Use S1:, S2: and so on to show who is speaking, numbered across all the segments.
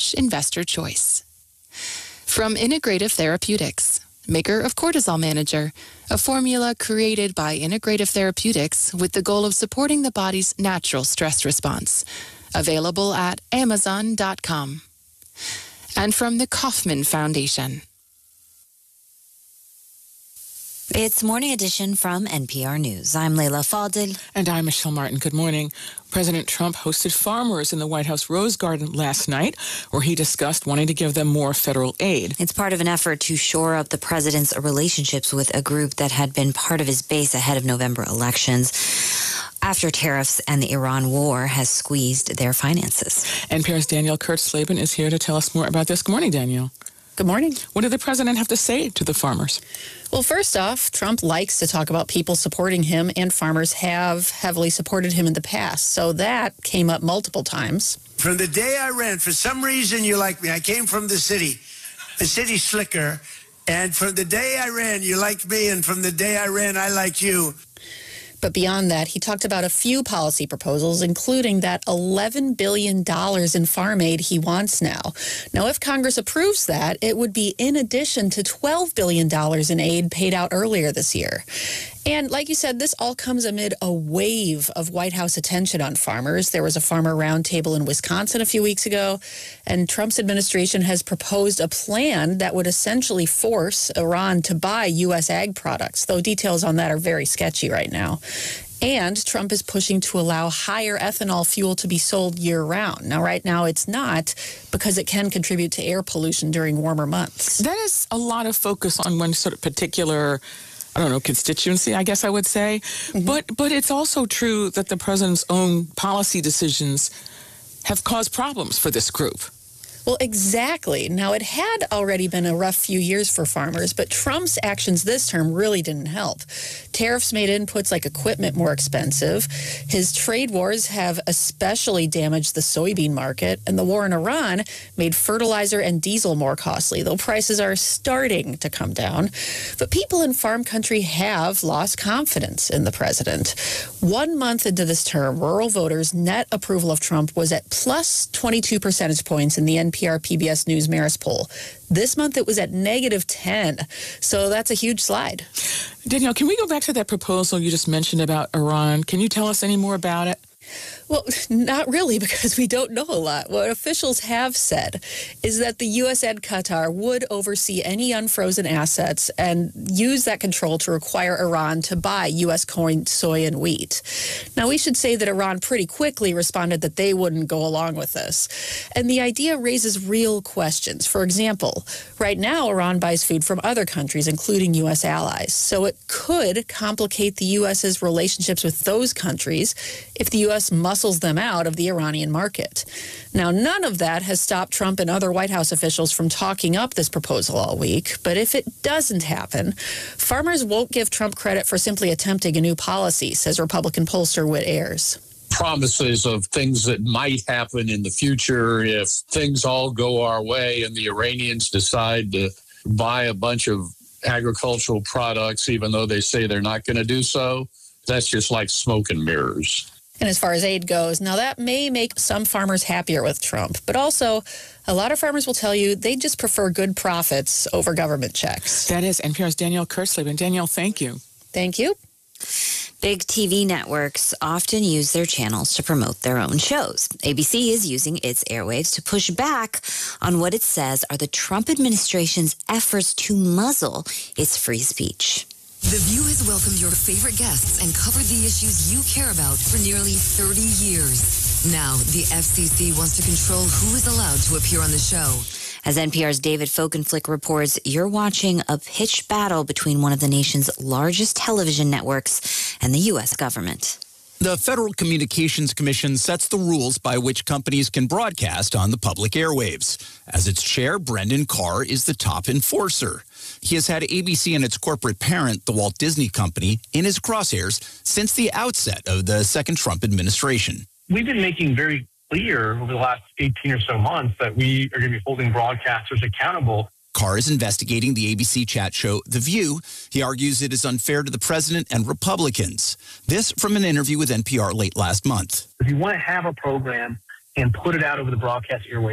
S1: investor choice. From Integrative Therapeutics, maker of Cortisol Manager, a formula created by Integrative Therapeutics with the goal of supporting the body's natural stress response. Available at Amazon.com. And from the Kauffman Foundation.
S2: It's Morning Edition from NPR News. I'm Leila Fadel.
S3: And I'm Michelle Martin. Good morning. President Trump hosted farmers in the White House Rose Garden last night, where he discussed wanting to give them more federal aid.
S2: It's part of an effort to shore up the president's relationships with a group that had been part of his base ahead of November elections, after tariffs and the Iran war has squeezed their finances.
S3: NPR's Danielle Kurtzleben is here to tell us more about this. Good morning, Danielle.
S4: Good morning.
S3: What did the president have to say to the farmers?
S4: Well, first off, Trump likes to talk about people supporting him, and farmers have heavily supported him in the past. So that came up multiple times.
S5: From the day I ran, for some reason you like me. I came from the city slicker. And from the day I ran, you liked me. And from the day I ran, I like you.
S4: But beyond that, he talked about a few policy proposals, including that $11 billion in farm aid he wants now. Now, if Congress approves that, it would be in addition to $12 billion in aid paid out earlier this year. And like you said, this all comes amid a wave of White House attention on farmers. There was a farmer roundtable in Wisconsin a few weeks ago, and Trump's administration has proposed a plan that would essentially force Iran to buy U.S. ag products, though details on that are very sketchy right now. And Trump is pushing to allow higher ethanol fuel to be sold year-round. Now, right now, it's not, because it can contribute to air pollution during warmer months.
S3: That is a lot of focus on one sort of particular, constituency, I guess I would say. Mm-hmm. But it's also true that the president's own policy decisions have caused problems for this group.
S4: Well, exactly. Now, it had already been a rough few years for farmers, but Trump's actions this term really didn't help. Tariffs made inputs like equipment more expensive. His trade wars have especially damaged the soybean market, and the war in Iran made fertilizer and diesel more costly, though prices are starting to come down. But people in farm country have lost confidence in the president. 1 month into this term, rural voters' net approval of Trump was at plus 22 percentage points in the NPR PBS News Marist poll. This month it was at negative 10. So that's a huge slide.
S3: Danielle, can we go back to that proposal you just mentioned about Iran? Can you tell us any more about it?
S4: Well, not really, because we don't know a lot. What officials have said is that the U.S. and Qatar would oversee any unfrozen assets and use that control to require Iran to buy U.S. corn, soy, and wheat. Now, we should say that Iran pretty quickly responded that they wouldn't go along with this. And the idea raises real questions. For example, right now, Iran buys food from other countries, including U.S. allies. So it could complicate the U.S.'s relationships with those countries if the U.S. muscles them out of the Iranian market. Now, none of that has stopped Trump and other White House officials from talking up this proposal all week. But if it doesn't happen, farmers won't give Trump credit for simply attempting a new policy, says Republican pollster Whit Ayers.
S6: Promises of things that might happen in the future if things all go our way and the Iranians decide to buy a bunch of agricultural products, even though they say they're not going to do so. That's just like smoke and mirrors.
S4: And as far as aid goes, now that may make some farmers happier with Trump, but also a lot of farmers will tell you they just prefer good profits over government checks.
S3: That is NPR's Danielle Kurtzleben. Danielle, thank you.
S4: Thank you.
S2: Big TV networks often use their channels to promote their own shows. ABC is using its airwaves to push back on what it says are the Trump administration's efforts to muzzle its free speech.
S7: The View has welcomed your favorite guests and covered the issues you care about for nearly 30 years. Now, the FCC wants to control who is allowed to appear on the show.
S2: As NPR's David Folkenflik reports, you're watching a pitched battle between one of the nation's largest television networks and the U.S. government.
S8: The Federal Communications Commission sets the rules by which companies can broadcast on the public airwaves. As its chair, Brendan Carr is the top enforcer. He has had ABC and its corporate parent, the Walt Disney Company, in his crosshairs since the outset of the second Trump administration.
S9: We've been making very clear over the last 18 or so months that we are going to be holding broadcasters accountable.
S8: Carr is investigating the ABC chat show The View. He argues it is unfair to the president and Republicans. This from an interview with NPR late last month.
S9: If you want to have a program and put it out over the broadcast airways,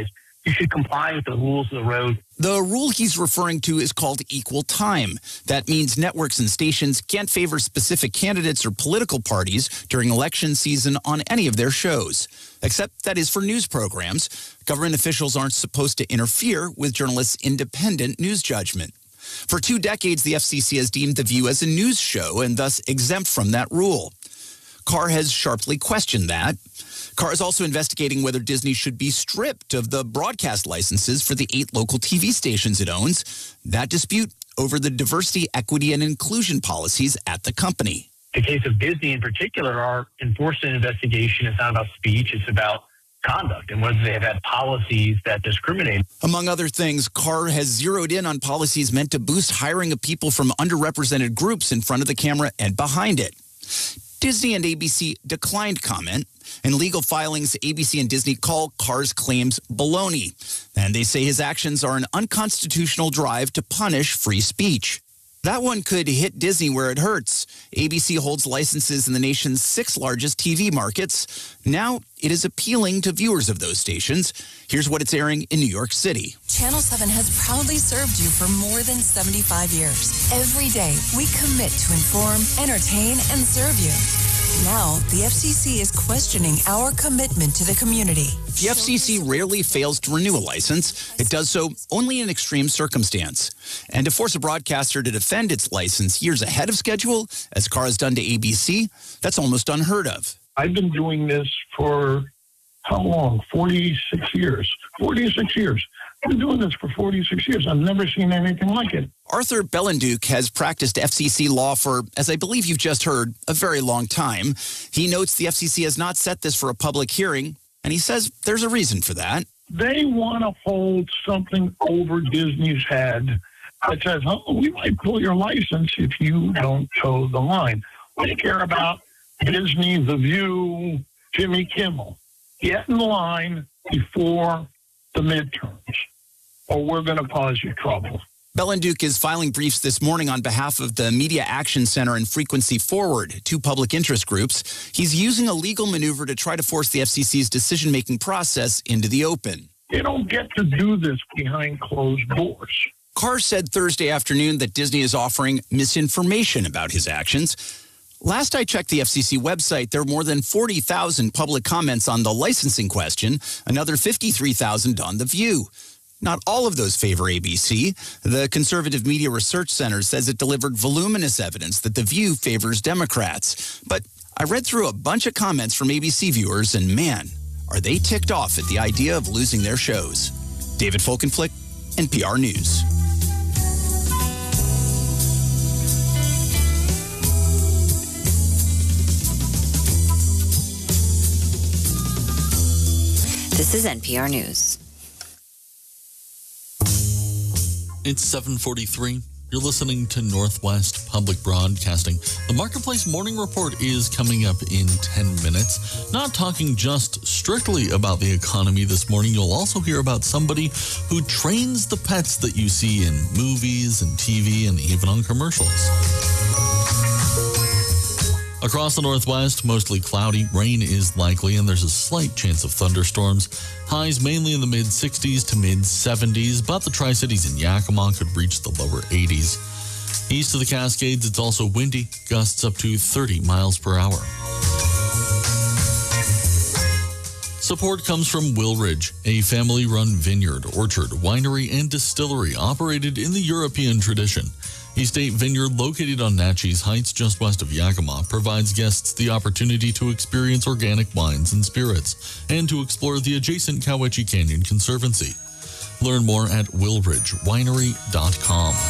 S9: you should comply with the rules of the road.
S8: The rule he's referring to is called equal time. That means networks and stations can't favor specific candidates or political parties during election season on any of their shows. Except that is for news programs. Government officials aren't supposed to interfere with journalists' independent news judgment. For 2 decades, the FCC has deemed The View as a news show and thus exempt from that rule. Carr has sharply questioned that. Carr is also investigating whether Disney should be stripped of the broadcast licenses for the 8 local TV stations it owns. That dispute over the diversity, equity, and inclusion policies at the company.
S9: The case of Disney in particular, our enforcement investigation is not about speech, it's about conduct and whether they have had policies that discriminate.
S8: Among other things, Carr has zeroed in on policies meant to boost hiring of people from underrepresented groups in front of the camera and behind it. Disney and ABC declined comment. In legal filings, ABC and Disney call Carr's claims baloney, and they say his actions are an unconstitutional drive to punish free speech. That one could hit Disney where it hurts. ABC holds licenses in the nation's 6 largest TV markets. Now it is appealing to viewers of those stations. Here's what it's airing in New York City.
S10: Channel 7 has proudly served you for more than 75 years. Every day, we commit to inform, entertain, and serve you. Now, the FCC is questioning our commitment to the community.
S8: The FCC rarely fails to renew a license. It does so only in extreme circumstance. And to force a broadcaster to defend its license years ahead of schedule, as Carr has done to ABC, that's almost unheard of.
S11: I've been doing this for how long? 46 years. 46 years. I've been doing this for 46 years. I've never seen anything like it.
S8: Arthur Bellenduke has practiced FCC law for, as I believe you've just heard, a very long time. He notes the FCC has not set this for a public hearing, and he says there's a reason for that.
S11: They want to hold something over Disney's head that says, oh, we might pull your license if you don't toe the line. They care about Disney, The View, Jimmy Kimmel. Get in line before the midterms, or we're going to cause you trouble.
S8: Bellenduke is filing briefs this morning on behalf of the Media Action Center and Frequency Forward, 2 public interest groups. He's using a legal maneuver to try to force the FCC's decision-making process into the open.
S11: You don't get to do this behind closed doors.
S8: Carr said Thursday afternoon that Disney is offering misinformation about his actions. Last I checked the FCC website, there were more than 40,000 public comments on the licensing question, another 53,000 on The View. Not all of those favor ABC. The Conservative Media Research Center says it delivered voluminous evidence that The View favors Democrats. But I read through a bunch of comments from ABC viewers, and man, are they ticked off at the idea of losing their shows. David Folkenflik, NPR News.
S2: This is NPR News.
S12: It's 7:43. You're listening to Northwest Public Broadcasting. The Marketplace Morning Report is coming up in 10 minutes. Not talking just strictly about the economy this morning. You'll also hear about somebody who trains the pets that you see in movies and TV and even on commercials. Across the Northwest, mostly cloudy. Rain is likely, and there's a slight chance of thunderstorms. Highs mainly in the mid-60s to mid-70s, but the Tri-Cities and Yakima could reach the lower 80s. East of the Cascades, it's also windy, gusts up to 30 miles per hour. Support comes from Willridge, a family-run vineyard, orchard, winery, and distillery operated in the European tradition. Estate Vineyard, located on Natchez Heights, just west of Yakima, provides guests the opportunity to experience organic wines and spirits and to explore the adjacent Cowiche Canyon Conservancy. Learn more at willridgewinery.com.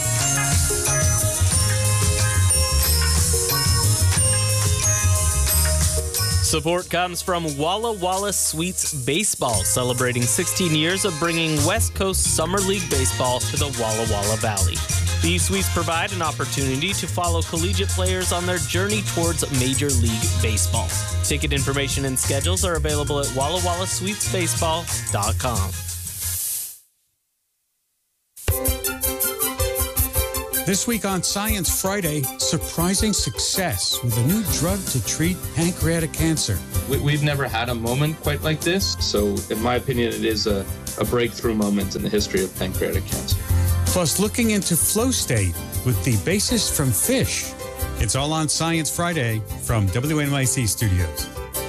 S13: Support comes from Walla Walla Suites Baseball, celebrating 16 years of bringing West Coast Summer League baseball to the Walla Walla Valley. These suites provide an opportunity to follow collegiate players on their journey towards Major League Baseball. Ticket information and schedules are available at wallawallasuitesbaseball.com.
S14: This week on Science Friday, surprising success with a new drug to treat pancreatic cancer.
S15: We've never had a moment quite like this, so in my opinion, it is a a breakthrough moment in the history of pancreatic cancer.
S14: Plus, looking into flow state with the basis from fish. It's all on Science Friday from WNYC Studios.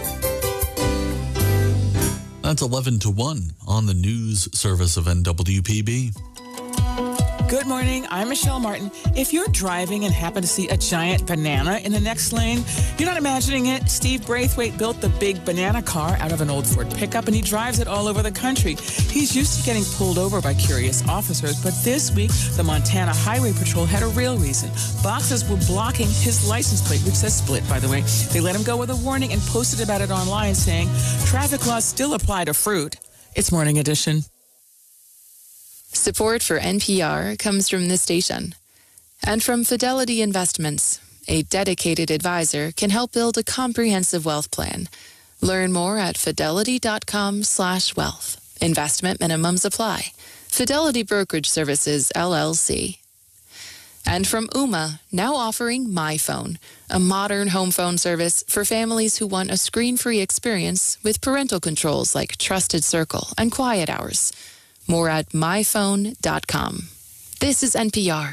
S12: That's 11 to 1 on the news service of NWPB.
S3: Good morning, I'm Michelle Martin. If you're driving and happen to see a giant banana in the next lane, you're not imagining it. Steve Braithwaite built the big banana car out of an old Ford pickup, and he drives it all over the country. He's used to getting pulled over by curious officers, but this week, the Montana Highway Patrol had a real reason. Boxes were blocking his license plate, which says split, by the way. They let him go with a warning and posted about it online saying, traffic laws still apply to fruit. It's Morning Edition.
S1: Support for NPR comes from this station and from Fidelity Investments. A dedicated advisor can help build a comprehensive wealth plan. Learn more at fidelity.com/wealth. Investment minimums apply. Fidelity Brokerage Services, LLC. And from Ooma, now offering MyPhone, a modern home phone service for families who want a screen-free experience with parental controls like Trusted Circle and Quiet Hours. More at myphone.com. This is NPR.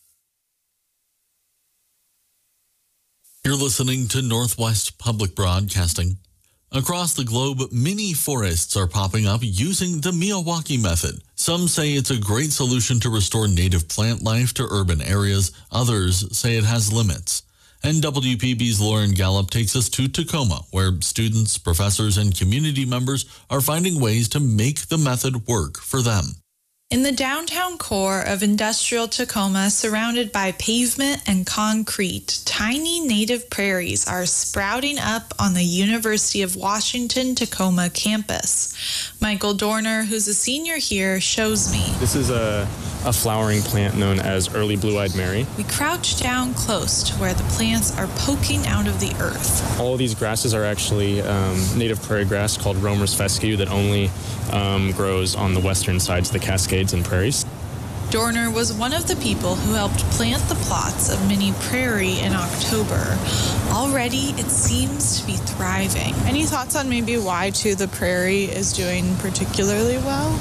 S12: You're listening to Northwest Public Broadcasting. Across the globe, many forests are popping up using the Miyawaki method. Some say it's a great solution to restore native plant life to urban areas. Others say it has limits. NWPB's Lauren Gallup takes us to Tacoma, where students, professors, and community members are finding ways to make the method work for them.
S16: In the downtown core of industrial Tacoma, surrounded by pavement and concrete, tiny native prairies are sprouting up on the University of Washington Tacoma campus. Michael Dorner, who's a senior here, shows me.
S17: This is a flowering plant known as early blue-eyed Mary.
S16: We crouch down close to where the plants are poking out of the earth.
S17: All of these grasses are actually native prairie grass called Romer's fescue that only grows on the western sides of the Cascades and prairies.
S16: Dorner was one of the people who helped plant the plots of Mini Prairie in October. Already, it seems to be thriving.
S18: Any thoughts on maybe why, too, the prairie is doing particularly well?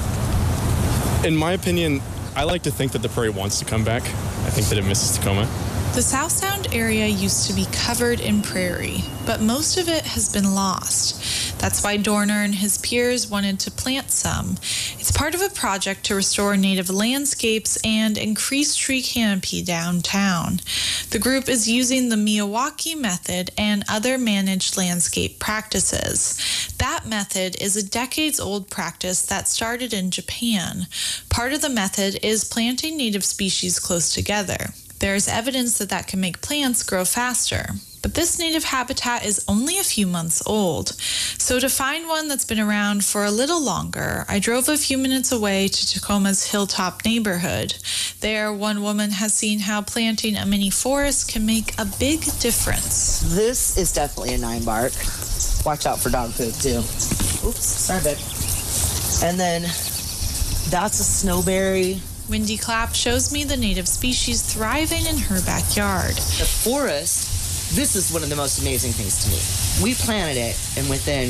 S17: In my opinion, I like to think that the prairie wants to come back. I think that it misses Tacoma.
S16: The South Sound area used to be covered in prairie, but most of it has been lost. That's why Dorner and his peers wanted to plant some. It's part of a project to restore native landscapes and increase tree canopy downtown. The group is using the Miyawaki method and other managed landscape practices. That method is a decades-old practice that started in Japan. Part of the method is planting native species close together. There's evidence that that can make plants grow faster. But this native habitat is only a few months old. So to find one that's been around for a little longer, I drove a few minutes away to Tacoma's Hilltop neighborhood. There, one woman has seen how planting a mini forest can make a big difference.
S19: This is definitely a 9-bark. Watch out for dog poop, too. Oops, sorry, babe. And then that's a snowberry.
S16: Wendy Clapp shows me the native species thriving in her backyard.
S19: The forest, this is one of the most amazing things to me. We planted it, and within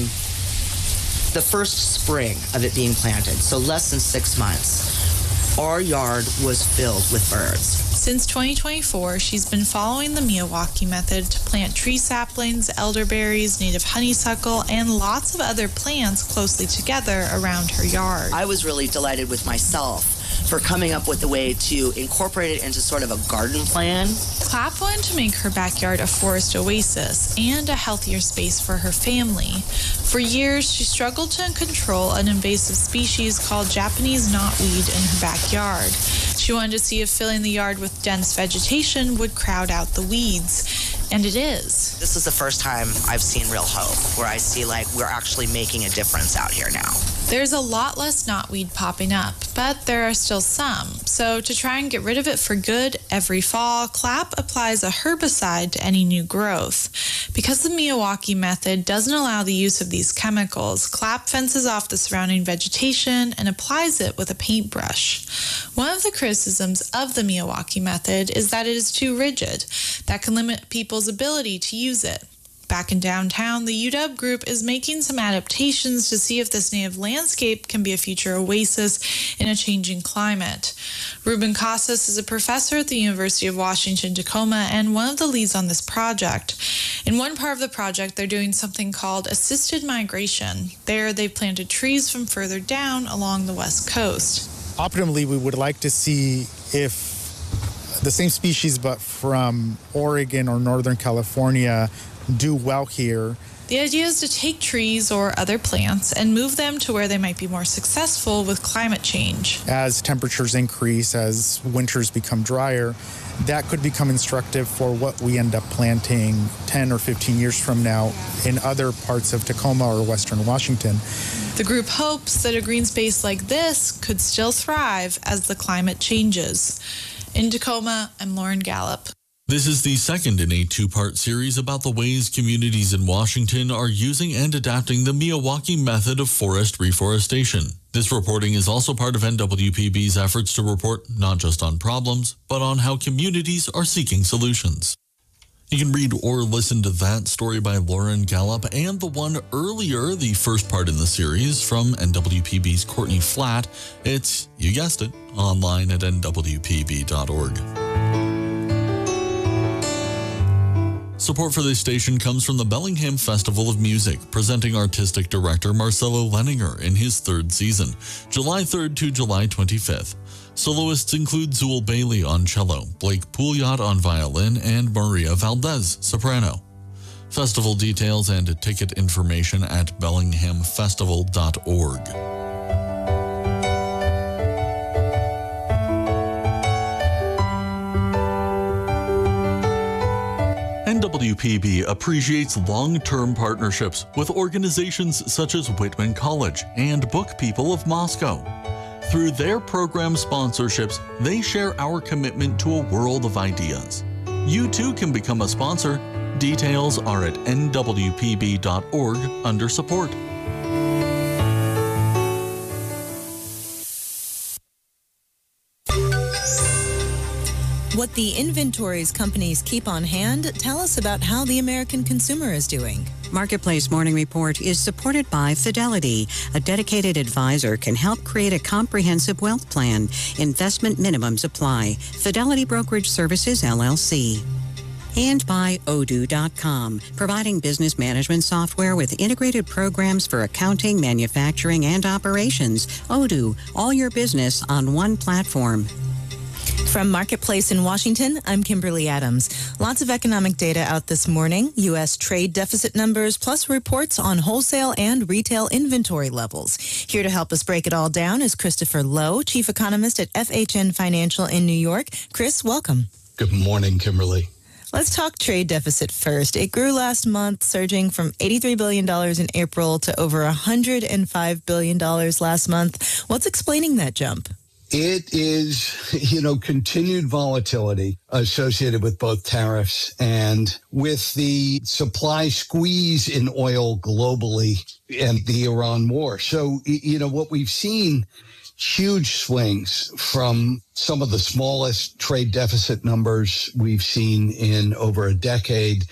S19: the first spring of it being planted, so less than 6 months, our yard was filled with birds.
S16: Since 2024, she's been following the Miyawaki method to plant tree saplings, elderberries, native honeysuckle, and lots of other plants closely together around her yard.
S19: I was really delighted with myself for coming up with a way to incorporate it into sort of a garden plan.
S16: Clapp wanted to make her backyard a forest oasis and a healthier space for her family. For years, she struggled to control an invasive species called Japanese knotweed in her backyard. She wanted to see if filling the yard with dense vegetation would crowd out the weeds. And it is.
S19: This is the first time I've seen real hope, where I see like we're actually making a difference out here now.
S16: There's a lot less knotweed popping up, but there are still some. So to try and get rid of it for good, every fall, Clapp applies a herbicide to any new growth. Because the Miyawaki method doesn't allow the use of these chemicals, Clapp fences off the surrounding vegetation and applies it with a paintbrush. One of the criticisms of the Miyawaki method is that it is too rigid. That can limit people's ability to use it. Back in downtown, the UW group is making some adaptations to see if this native landscape can be a future oasis in a changing climate. Ruben Casas is a professor at the University of Washington-Tacoma and one of the leads on this project. In one part of the project, they're doing something called assisted migration. There, they've planted trees from further down along the west coast.
S20: Optimally, we would like to see if the same species but from Oregon or Northern California do well here.
S16: The idea is to take trees or other plants and move them to where they might be more successful with climate change.
S20: As temperatures increase, as winters become drier, that could become instructive for what we end up planting 10 or 15 years from now in other parts of Tacoma or Western Washington.
S16: The group hopes that a green space like this could still thrive as the climate changes. In Tacoma, I'm Lauren Gallup.
S12: This is the second in a two-part series about the ways communities in Washington are using and adapting the Miyawaki method of forest reforestation. This reporting is also part of NWPB's efforts to report not just on problems, but on how communities are seeking solutions. You can read or listen to that story by Lauren Gallup and the one earlier, the first part in the series, from NWPB's Courtney Flatt. It's, you guessed it, online at nwpb.org. Support for this station comes from the Bellingham Festival of Music, presenting artistic director Marcelo Leninger in his third season, July 3rd to July 25th. Soloists include Zool Bailey on cello, Blake Pouliot on violin, and Maria Valdez, soprano. Festival details and ticket information at bellinghamfestival.org. NWPB appreciates long-term partnerships with organizations such as Whitman College and Book People of Moscow. Through their program sponsorships, they share our commitment to a world of ideas. You too can become a sponsor. Details are at nwpb.org under support.
S21: What the inventories companies keep on hand tell us about how the American consumer is doing.
S22: Marketplace Morning Report is supported by Fidelity. A dedicated advisor can help create a comprehensive wealth plan. Investment minimums apply. Fidelity Brokerage Services, LLC. And by Odoo.com, providing business management software with integrated programs for accounting, manufacturing, and operations. Odoo, all your business on one platform.
S21: From Marketplace in Washington, I'm Kimberly Adams. Lots of economic data out this morning. U.S. trade deficit numbers, plus reports on wholesale and retail inventory levels. Here to help us break it all down is Christopher Lowe, chief economist at FHN Financial in New York. Chris, welcome.
S23: Good morning, Kimberly.
S21: Let's talk trade deficit first. It grew last month, surging from $83 billion in April to over $105 billion last month. What's explaining that jump?
S23: It is, continued volatility associated with both tariffs and with the supply squeeze in oil globally and the Iran war. So, what we've seen, huge swings from some of the smallest trade deficit numbers we've seen in over a decade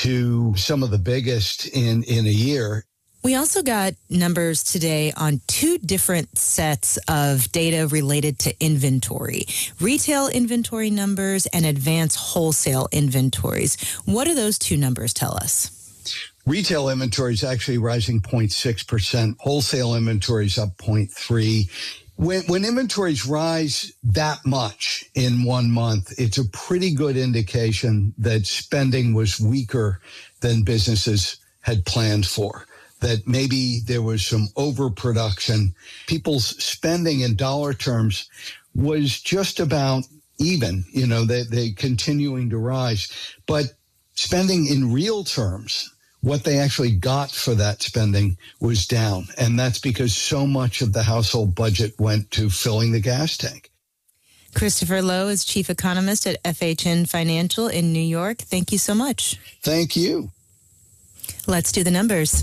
S23: to some of the biggest in a year.
S21: We also got numbers today on two different sets of data related to inventory. Retail inventory numbers and advanced wholesale inventories. What do those two numbers tell us?
S23: Retail inventory is actually rising 0.6%. Wholesale inventory is up 0.3%. When inventories rise that much in 1 month, it's a pretty good indication that spending was weaker than businesses had planned for. That maybe there was some overproduction. People's spending in dollar terms was just about even, they continuing to rise. But spending in real terms, what they actually got for that spending was down. And that's because so much of the household budget went to filling the gas tank.
S21: Christopher Lowe is chief economist at FHN Financial in New York. Thank you so much.
S23: Thank you.
S21: Let's do the numbers.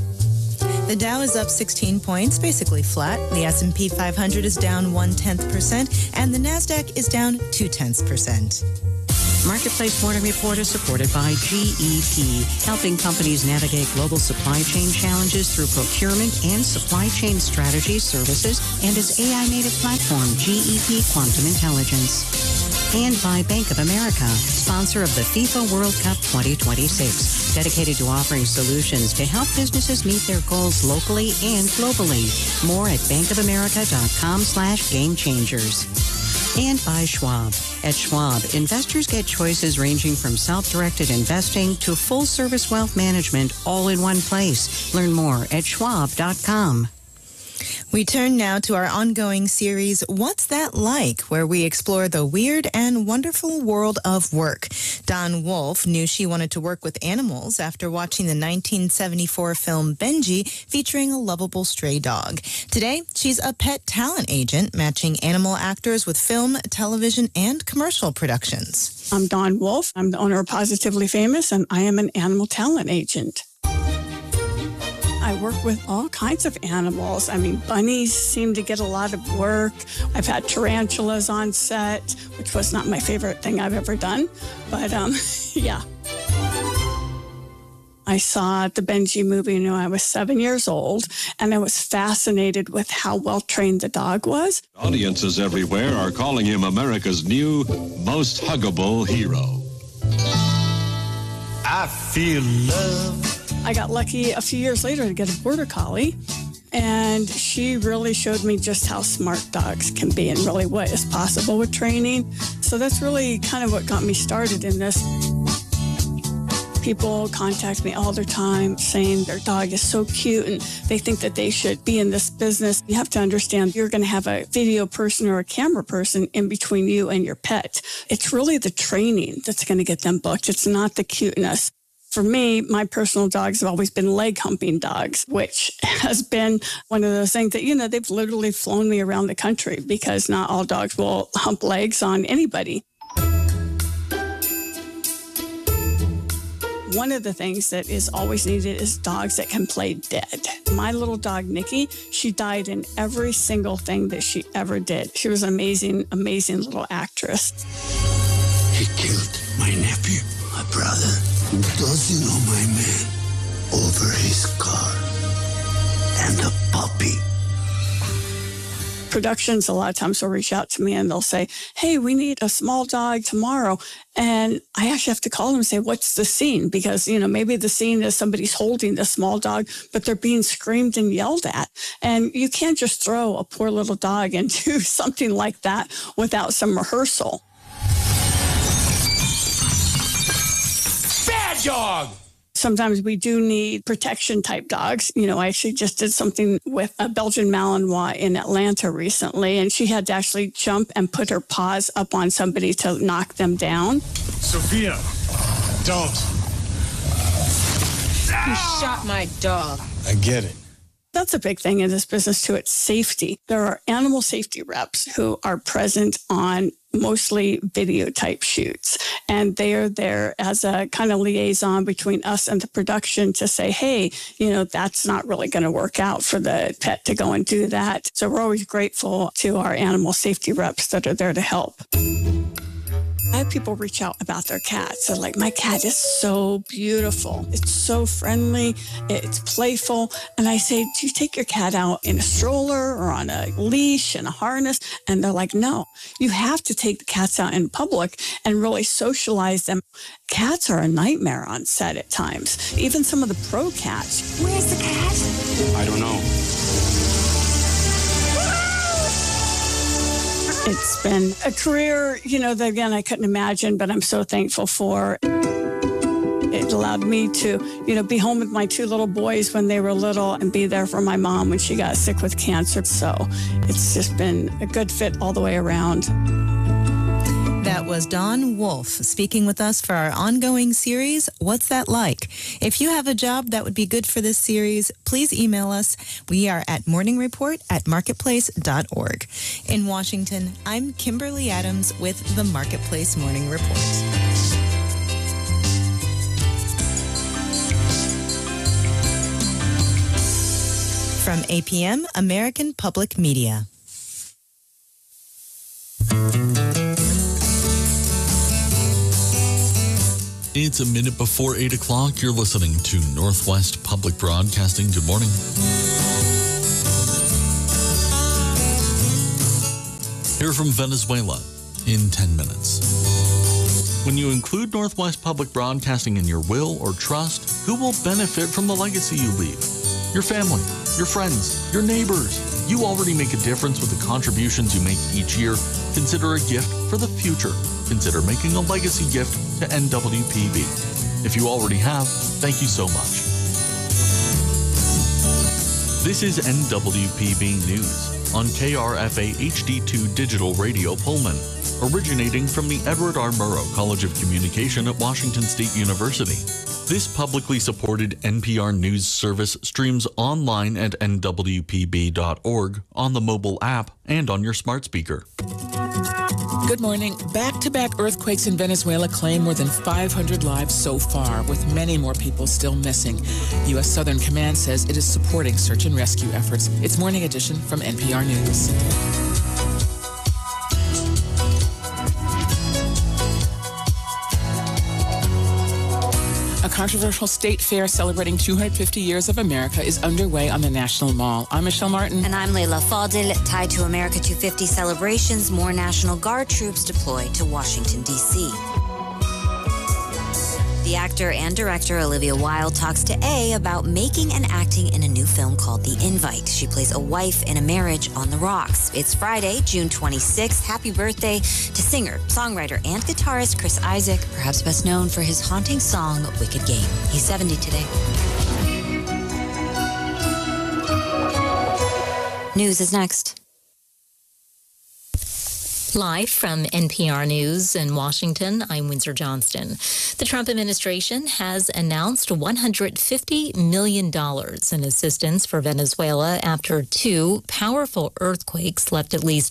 S21: The Dow is up 16 points, basically flat. The S&P 500 is down 0.1%, and the NASDAQ is down 0.2%.
S22: Marketplace Morning Report is supported by GEP, helping companies navigate global supply chain challenges through procurement and supply chain strategy services, and its AI-native platform, GEP Quantum Intelligence. And by Bank of America, sponsor of the FIFA World Cup 2026, dedicated to offering solutions to help businesses meet their goals locally and globally. More at bankofamerica.com/gamechangers. And by Schwab. At Schwab, investors get choices ranging from self-directed investing to full-service wealth management all in one place. Learn more at schwab.com.
S21: We turn now to our ongoing series, What's That Like?, where we explore the weird and wonderful world of work. Dawn Wolf knew she wanted to work with animals after watching the 1974 film Benji, featuring a lovable stray dog. Today, she's a pet talent agent, matching animal actors with film, television, and commercial productions.
S4: I'm Dawn Wolf. I'm the owner of Positively Famous, and I am an animal talent agent. I work with all kinds of animals. I mean, bunnies seem to get a lot of work. I've had tarantulas on set, which was not my favorite thing I've ever done. But, yeah. I saw the Benji movie when I was 7 years old, and I was fascinated with how well-trained the dog was.
S5: Audiences everywhere are calling him America's new most huggable hero.
S4: I feel love. I got lucky a few years later to get a border collie, and she really showed me just how smart dogs can be and really what is possible with training. So that's really kind of what got me started in this. People contact me all the time saying their dog is so cute and they think that they should be in this business. You have to understand you're going to have a video person or a camera person in between you and your pet. It's really the training that's going to get them booked. It's not the cuteness. For me, my personal dogs have always been leg humping dogs, which has been one of those things that, they've literally flown me around the country because not all dogs will hump legs on anybody. One of the things that is always needed is dogs that can play dead. My little dog, Nikki, she died in every single thing that she ever did. She was an amazing, amazing little actress.
S6: He killed my nephew, my brother. Does he know my man? Over his car and a puppy.
S4: Productions a lot of times will reach out to me and they'll say, hey, we need a small dog tomorrow. And I actually have to call them and say, what's the scene? Because, maybe the scene is somebody's holding the small dog, but they're being screamed and yelled at. And you can't just throw a poor little dog into something like that without some rehearsal.
S6: Bad dog!
S4: Sometimes we do need protection type dogs. I actually just did something with a Belgian Malinois in Atlanta recently, and she had to actually jump and put her paws up on somebody to knock them down.
S6: Sophia, don't.
S24: You shot my dog.
S6: I get it.
S4: That's a big thing in this business, too. It's safety. There are animal safety reps who are present on mostly video type shoots. And they are there as a kind of liaison between us and the production to say, hey, that's not really going to work out for the pet to go and do that. So we're always grateful to our animal safety reps that are there to help. I have people reach out about their cats. They're like, my cat is so beautiful. It's so friendly. It's playful. And I say, do you take your cat out in a stroller or on a leash and a harness? And they're like, no, you have to take the cats out in public and really socialize them. Cats are a nightmare on set at times. Even some of the pro cats. Where's the cat?
S6: I don't know.
S4: It's been a career, that again, I couldn't imagine, but I'm so thankful for. It allowed me to, be home with my two little boys when they were little and be there for my mom when she got sick with cancer. So it's just been a good fit all the way around.
S21: That was Dawn Wolf speaking with us for our ongoing series, What's That Like? If you have a job that would be good for this series, please email us. We are at morningreport@marketplace.org. In Washington, I'm Kimberly Adams with the Marketplace Morning Report. From APM, American Public Media.
S12: It's a minute before 8 o'clock. You're listening to Northwest Public Broadcasting. Good morning. Here from Venezuela in 10 minutes. When you include Northwest Public Broadcasting in your will or trust, who will benefit from the legacy you leave? Your family, your friends, your neighbors. You already make a difference with the contributions you make each year. Consider a gift for the future. Consider making a legacy gift to NWPB. If you already have, thank you so much. This is NWPB News on KRFA HD2 Digital Radio Pullman, originating from the Edward R. Murrow College of Communication at Washington State University. This publicly supported NPR News service streams online at nwpb.org, on the mobile app, and on your smart speaker.
S3: Good morning. Back-to-back earthquakes in Venezuela claim more than 500 lives so far, with many more people still missing. U.S. Southern Command says it is supporting search and rescue efforts. It's Morning Edition from NPR News. A controversial state fair celebrating 250 years of America is underway on the National Mall. I'm Michelle Martin.
S2: And I'm Layla Fadil. Tied to America 250 celebrations, more National Guard troops deployed to Washington, D.C. The actor and director Olivia Wilde talks to A about making and acting in a new film called The Invite. She plays a wife in a marriage on the rocks. It's Friday, June 26th. Happy birthday to singer, songwriter, and guitarist Chris Isaak, perhaps best known for his haunting song, Wicked Game. He's 70 today. News is next.
S7: Live from NPR News in Washington, I'm Windsor Johnston. The Trump administration has announced $150 million in assistance for Venezuela after two powerful earthquakes left at least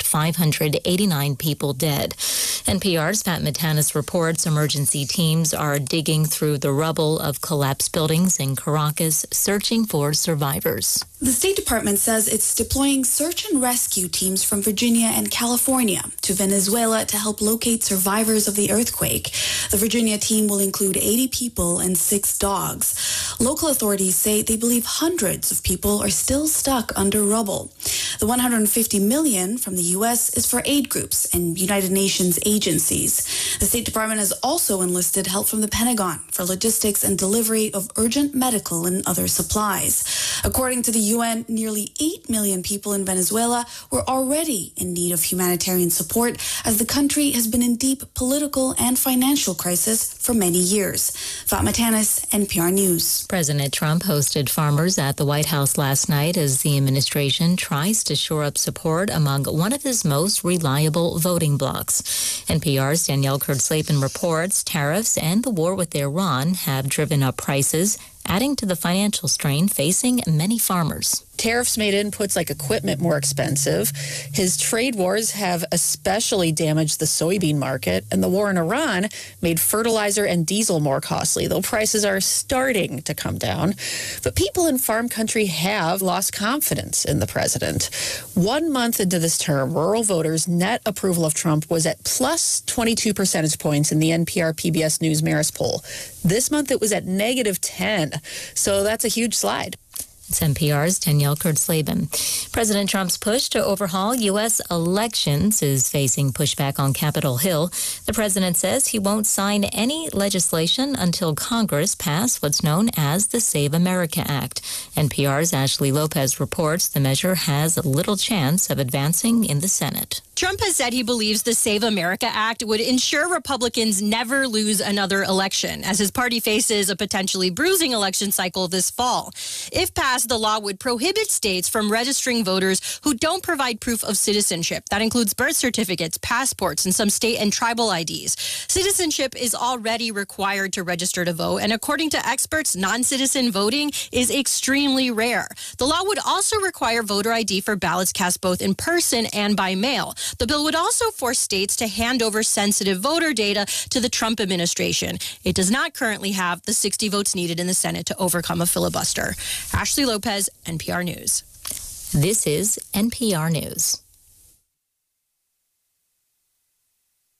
S7: 589 people dead. NPR's Pat Matanis reports emergency teams are digging through the rubble of collapsed buildings in Caracas, searching for survivors.
S9: The State Department says it's deploying search and rescue teams from Virginia and California to Venezuela to help locate survivors of the earthquake. The Virginia team will include 80 people and 6 dogs. Local authorities say they believe hundreds of people are still stuck under rubble. The $150 million from the U.S. is for aid groups and United Nations agencies. The State Department has also enlisted help from the Pentagon for logistics and delivery of urgent medical and other supplies. According to the UN, nearly 8 million people in Venezuela were already in need of humanitarian support as the country has been in deep political and financial crisis for many years. Fatma Tanis, NPR News.
S7: President Trump hosted farmers at the White House last night as the administration tries to shore up support among one of his most reliable voting blocs. NPR's Danielle Kurtzleben reports tariffs and the war with Iran have driven up prices, adding to the financial strain facing many farmers.
S10: Tariffs made inputs like equipment more expensive. His trade wars have especially damaged the soybean market, and the war in Iran made fertilizer and diesel more costly, though prices are starting to come down. But people in farm country have lost confidence in the president. 1 month into this term, rural voters' net approval of Trump was at plus 22 percentage points in the NPR PBS News Marist poll. This month it was at negative 10, so that's a huge slide.
S7: It's NPR's Danielle Kurtzleben. President Trump's push to overhaul U.S. elections is facing pushback on Capitol Hill. The president says he won't sign any legislation until Congress pass what's known as the Save America Act. NPR's Ashley Lopez reports the measure has little chance of advancing in the Senate.
S11: Trump has said he believes the Save America Act would ensure Republicans never lose another election, as his party faces a potentially bruising election cycle this fall. If passed, the law would prohibit states from registering voters who don't provide proof of citizenship. That includes birth certificates, passports, and some state and tribal IDs. Citizenship is already required to register to vote, and according to experts, non-citizen voting is extremely rare. The law would also require voter ID for ballots cast both in person and by mail. The bill would also force states to hand over sensitive voter data to the Trump administration. It does not currently have the 60 votes needed in the Senate to overcome a filibuster. Ashley Lopez, NPR News.
S7: This is NPR News.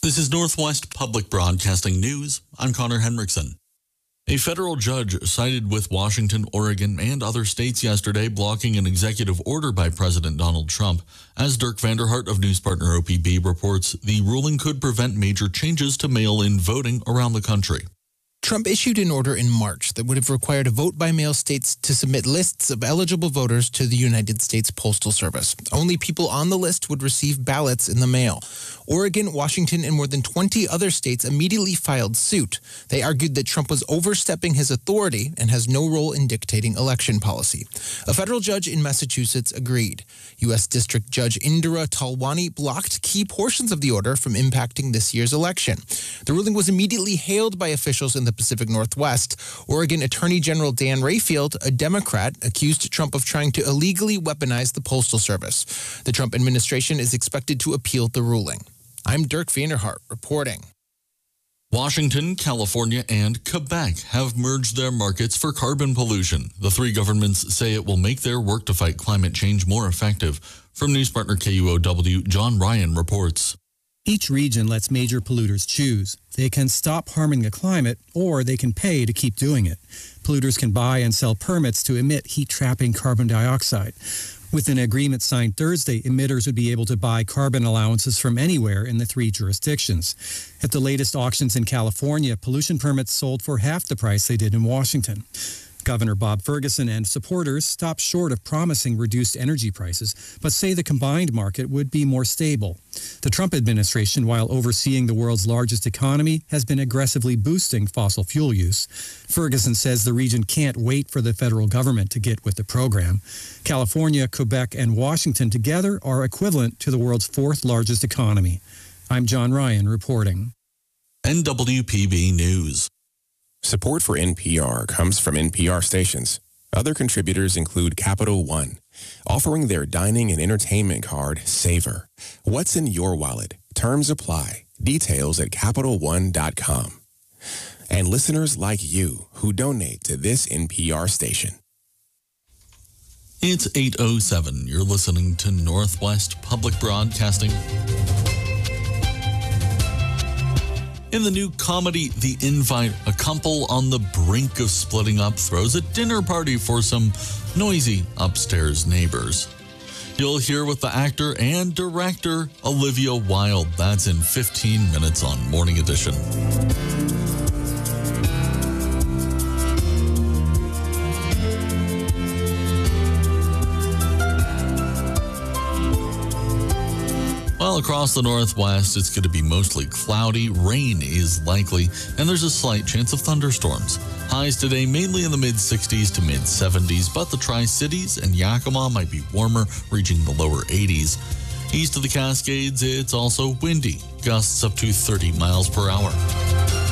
S12: This is Northwest Public Broadcasting News. I'm Connor Henriksen. A federal judge sided with Washington, Oregon, and other states yesterday, blocking an executive order by President Donald Trump. As Dirk Vanderhart of news partner OPB reports, the ruling could prevent major changes to mail-in voting around the country.
S8: Trump issued an order in March that would have required a vote-by-mail states to submit lists of eligible voters to the United States Postal Service. Only people on the list would receive ballots in the mail. Oregon, Washington, and more than 20 other states immediately filed suit. They argued that Trump was overstepping his authority and has no role in dictating election policy. A federal judge in Massachusetts agreed. U.S. District Judge Indira Talwani blocked key portions of the order from impacting this year's election. The ruling was immediately hailed by officials in the Pacific Northwest. Oregon Attorney General Dan Rayfield, a Democrat, accused Trump of trying to illegally weaponize the Postal Service. The Trump administration is expected to appeal the ruling. I'm Dirk Vanderhart reporting.
S12: Washington, California, and Quebec have merged their markets for carbon pollution. The three governments say it will make their work to fight climate change more effective. From news partner KUOW, John Ryan reports.
S13: Each region lets major polluters choose. They can stop harming the climate, or they can pay to keep doing it. Polluters can buy and sell permits to emit heat-trapping carbon dioxide. With an agreement signed Thursday, emitters would be able to buy carbon allowances from anywhere in the three jurisdictions. At the latest auctions in California, pollution permits sold for half the price they did in Washington. Governor Bob Ferguson and supporters stopped short of promising reduced energy prices, but say the combined market would be more stable. The Trump administration, while overseeing the world's largest economy, has been aggressively boosting fossil fuel use. Ferguson says the region can't wait for the federal government to get with the program. California, Quebec, and Washington together are equivalent to the world's fourth largest economy. I'm John Ryan reporting.
S12: NWPB News.
S14: Support for NPR comes from NPR stations. Other contributors include Capital One, offering their dining and entertainment card, Savor. What's in your wallet? Terms apply. Details at CapitalOne.com. And listeners like you who donate to this NPR station.
S12: It's 8:07. You're listening to Northwest Public Broadcasting. In the new comedy, The Invite, a couple on the brink of splitting up throws a dinner party for some noisy upstairs neighbors. You'll hear with the actor and director Olivia Wilde. That's in 15 minutes on Morning Edition. Well, across the Northwest, it's going to be mostly cloudy. Rain is likely, and there's a slight chance of thunderstorms. Highs today mainly in the mid-60s to mid-70s, but the Tri-Cities and Yakima might be warmer, reaching the lower 80s. East of the Cascades, it's also windy, gusts up to 30 miles per hour.